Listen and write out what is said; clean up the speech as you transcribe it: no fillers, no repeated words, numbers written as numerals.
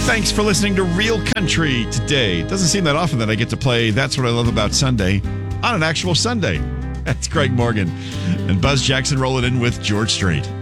Thanks for listening to Real Country today. It doesn't seem that often that I get to play That's What I Love About Sunday on an actual Sunday. That's Greg Morgan and Buzz Jackson rolling in with George Strait.